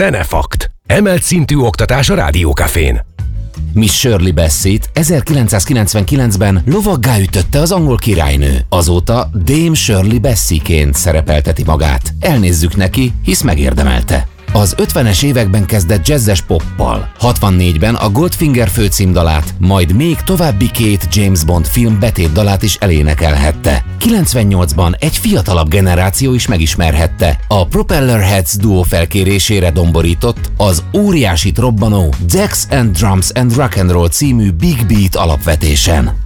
Zenefakt. Emelt szintű oktatás a Rádió Cafén. Miss Shirley Bassey-t 1999-ben lovaggá ütötte az angol királynő. Azóta Dame Shirley Bassey-ként szerepelteti magát. Elnézzük neki, hisz megérdemelte. Az 50-es években kezdett jazzes poppal, 64-ben a Goldfinger főcímdalát, majd még további 2 James Bond film betétdalát is elénekelhette. 98-ban egy fiatalabb generáció is megismerhette. A Propellerheads duó felkérésére domborított az óriásit robbanó Dex and Drums and Rock and Roll című Big Beat alapvetésen.